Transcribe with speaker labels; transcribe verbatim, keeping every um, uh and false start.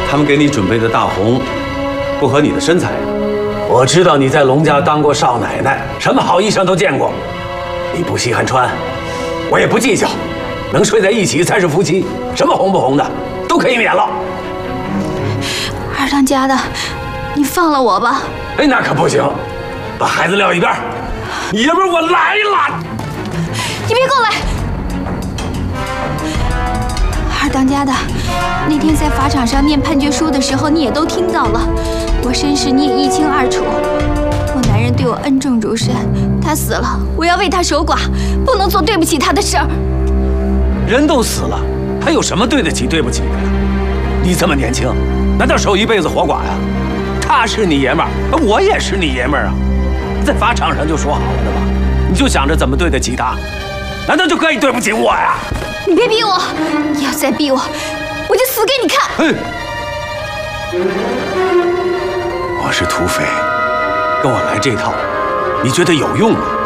Speaker 1: 他们给你准备的大红，不合你的身材。我知道你在龙家当过少奶奶，什么好衣裳都见过。你不稀罕穿，我也不计较。能睡在一起才是夫妻，什么红不红的都可以免了。
Speaker 2: 二当家的，你放了我吧。
Speaker 1: 哎，那可不行，把孩子撂一边。爷们儿，我来了！
Speaker 2: 你别过来！二当家的，那天在法场上念判决书的时候，你也都听到了，我身世你也一清二楚。我男人对我恩重如山，他死了，我要为他守寡，不能做对不起他的事儿。
Speaker 1: 人都死了，还有什么对得起对不起的呀？你这么年轻，难道守一辈子活寡呀？他是你爷们儿，我也是你爷们儿啊，在法场上就说好了的吧？你就想着怎么对得起他，难道就可以对不起我呀？
Speaker 2: 你别逼我，你要再逼我，我就死给你看！
Speaker 1: 哼！我是土匪，跟我来这套，你觉得有用吗？